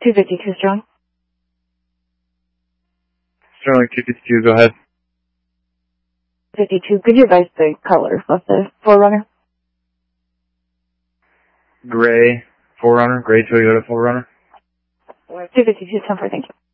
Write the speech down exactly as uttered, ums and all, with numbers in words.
two fifty-two Sterling. Sterling two fifty-two, go ahead. fifty-two, could you advise the color of the four runner? Gray four runner, gray Toyota four runner. two fifty-two, ten four, thank you.